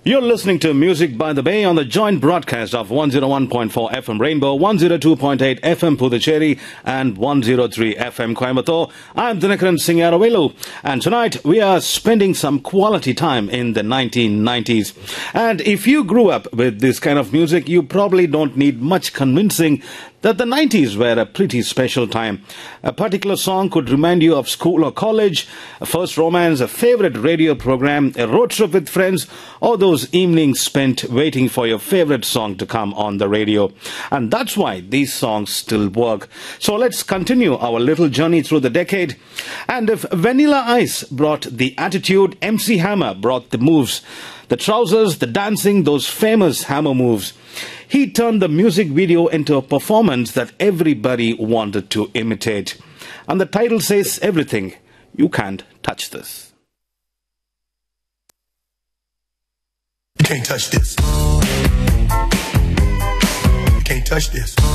You're listening to Music by the Bay on the joint broadcast of 101.4 FM Rainbow, 102.8 FM Puducherry, and 103 FM Coimbatore. I'm Dinakaran Singh Aravelu, and tonight we are spending some quality time in the 1990s. And if you grew up with this kind of music, you probably don't need much convincing that the 90s were a pretty special time. A particular song could remind you of school or college, a first romance, a favorite radio program, a road trip with friends, or those evenings spent waiting for your favorite song to come on the radio. And that's why these songs still work. So let's continue our little journey through the decade. And if Vanilla Ice brought the attitude, MC Hammer brought the moves. The trousers, the dancing, those famous hammer moves. He turned the music video into a performance that everybody wanted to imitate. And the title says everything. You can't touch this. You can't touch this. You can't touch this.